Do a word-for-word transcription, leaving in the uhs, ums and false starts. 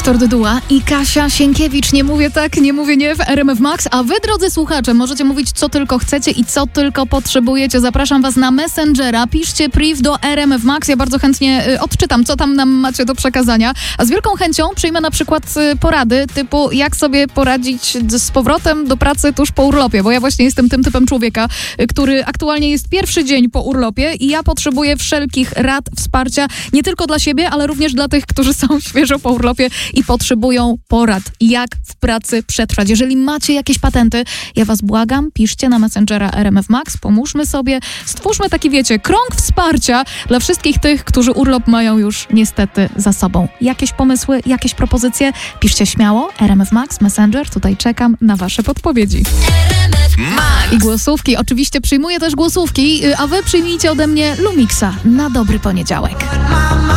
Wiktor Dyduła i Kasia Sienkiewicz. Nie mówię tak, nie mówię nie w R M F Max, a wy, drodzy słuchacze, możecie mówić co tylko chcecie i co tylko potrzebujecie. Zapraszam was na Messengera, piszcie priv do R M F Max, ja bardzo chętnie y, odczytam, co tam nam macie do przekazania, a z wielką chęcią przyjmę na przykład y, porady typu jak sobie poradzić z powrotem do pracy tuż po urlopie, bo ja właśnie jestem tym typem człowieka, y, który aktualnie jest pierwszy dzień po urlopie i ja potrzebuję wszelkich rad, wsparcia, nie tylko dla siebie, ale również dla tych, którzy są świeżo po urlopie i potrzebują porad, jak w pracy przetrwać. Jeżeli macie jakieś patenty, ja was błagam, piszcie na Messengera R M F Max, pomóżmy sobie, stwórzmy taki, wiecie, krąg wsparcia dla wszystkich tych, którzy urlop mają już niestety za sobą. Jakieś pomysły, jakieś propozycje? Piszcie śmiało, R M F Max, Messenger, tutaj czekam na wasze podpowiedzi. I głosówki, oczywiście przyjmuję też głosówki, a wy przyjmijcie ode mnie Lumixa na dobry poniedziałek.